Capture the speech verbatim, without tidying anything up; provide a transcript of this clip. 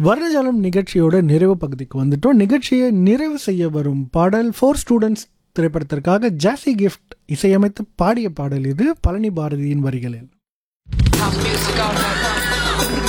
வர்ணஜாலம் நிகழ்ச்சியோட நிறைவு பகுதிக்கு வந்துட்டோம். நிகழ்ச்சியை நிறைவு செய்ய வரும் பாடல் ஃபோர் ஸ்டூடெண்ட்ஸ் திரைப்படத்திற்காக ஜாசி கிஃப்ட் இசையமைத்து பாடிய பாடல் இது, பழனி பாரதியின் வரிகளில்.